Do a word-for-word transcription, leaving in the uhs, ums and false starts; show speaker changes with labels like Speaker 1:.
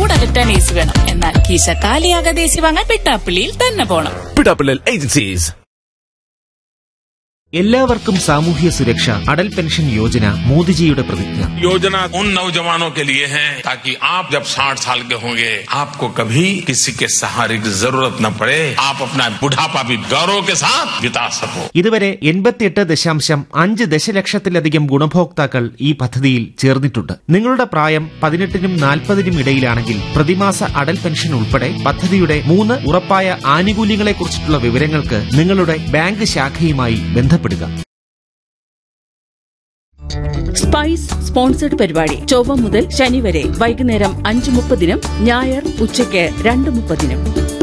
Speaker 1: ചൂടകറ്റാൻ AC വേണം. എന്നാൽ കീശ കാലിയാകാതെ AC വാങ്ങാൻ പിട്ടാപ്പിള്ളിയിൽ തന്നെ പോണം.
Speaker 2: പിട്ടാപ്പിള്ളി ഏജൻസീസ്.
Speaker 3: എല്ലാവർക്കും സാമൂഹ്യ സുരക്ഷ. അടൽ പെൻഷൻ യോജന മോദിജിയുടെ പ്രതിജ്ഞ.
Speaker 4: योजना उन नौजवानों के लिए है ताकि आप जब साठ साल के होंगे आपको कभी किसी के सहारे की जरूरत न पड़े. आप अपना बुढ़ापा भी गौरव के साथ बिता सको.
Speaker 3: ഇതുവരെ എൺപത്തിയെട്ട് ദശാംശം അഞ്ച് ദശലക്ഷത്തിലധികം ഗുണഭോക്താക്കൾ ഈ പദ്ധതിയിൽ ചേർന്നിട്ടുണ്ട്. നിങ്ങളുടെ പ്രായം പതിനെട്ടിനും നാൽപ്പതിനും ഇടയിലാണെങ്കിൽ പ്രതിമാസ അടൽ പെൻഷൻ ഉൾപ്പെടെ പദ്ധതിയുടെ മൂന്ന് ഉറപ്പായ ആനുകൂല്യങ്ങളെക്കുറിച്ചിട്ടുള്ള വിവരങ്ങൾക്ക് നിങ്ങളുടെ ബാങ്ക് ശാഖയുമായി ബന്ധപ്പെടുക.
Speaker 5: സ്പൈസ് സ്പോൺസർഡ് പരിപാടി ചൊവ്വ മുതൽ ശനി വരെ വൈകുന്നേരം അഞ്ച് മുപ്പതിനും ഞായർ ഉച്ചയ്ക്ക് രണ്ട് മുപ്പതിനും.